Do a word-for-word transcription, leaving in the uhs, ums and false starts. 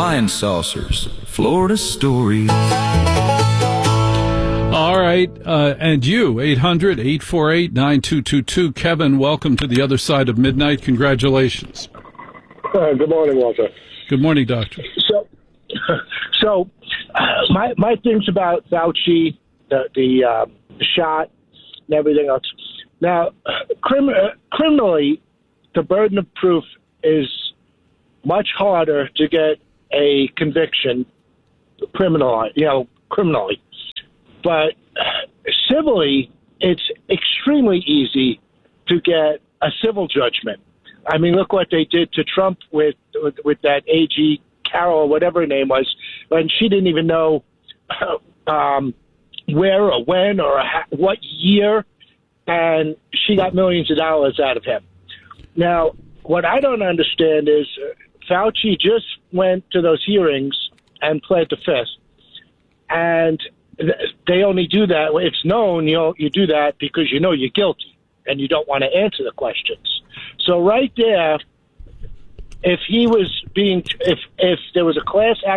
Flying saucers, Florida stories. All right, uh, and you, eight hundred, eight four eight, nine two two two. Kevin, welcome to the other side of midnight. Congratulations. Uh, good morning, Walter. Good morning, Doctor. So, so uh, my my things about Fauci, the the, uh, the shot, and everything else. Now, crim- uh, criminally, the burden of proof is much harder to get a conviction, criminal, you know, criminally. But civilly, it's extremely easy to get a civil judgment. I mean, look what they did to Trump with with, with that A G Carroll, or whatever her name was, when she didn't even know um, where or when or ha- what year, and she got millions of dollars out of him. Now, what I don't understand is uh, Fauci just went to those hearings and pled the fifth, and they only do that. It's known, you know, you do that because you know you're guilty and you don't want to answer the questions. So right there, if he was being, if if there was a class action